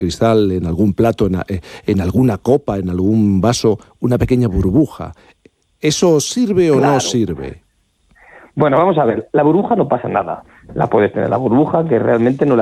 cristal, en algún plato, en alguna copa, en algún vaso, una pequeña burbuja. ¿Eso sirve o no sirve? Bueno, vamos a ver, la burbuja no pasa nada. La puedes tener la burbuja, que realmente no